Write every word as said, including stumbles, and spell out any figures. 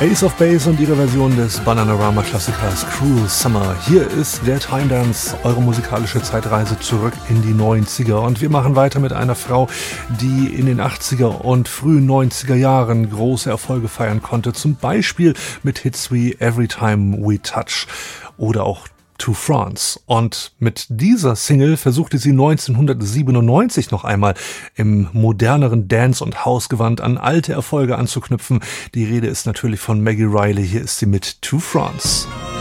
Ace of Base und ihre Version des Bananarama-Klassikers Cruel Summer. Hier ist der Time Dance, eure musikalische Zeitreise zurück in die neunziger. Und wir machen weiter mit einer Frau, die in den achtziger und frühen neunziger Jahren große Erfolge feiern konnte. Zum Beispiel mit Hits wie Every Time We Touch oder auch To France. Und mit dieser Single versuchte sie neunzehnhundertsiebenundneunzig noch einmal im moderneren Dance- und House-Gewand an alte Erfolge anzuknüpfen. Die Rede ist natürlich von Maggie Reilly. Hier ist sie mit To France.